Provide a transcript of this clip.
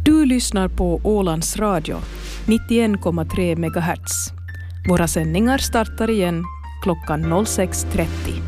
Du lyssnar på Ålands Radio, 91,3 MHz. Våra sändningar startar igen klockan 06.30.